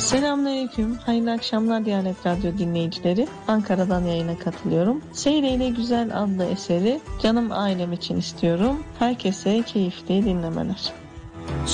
Selamünaleyküm. Hayırlı akşamlar Diyanet Radyo dinleyicileri. Ankara'dan yayına katılıyorum. Seyreyle Güzel adlı eseri canım ailem için istiyorum. Herkese keyifli dinlemeler.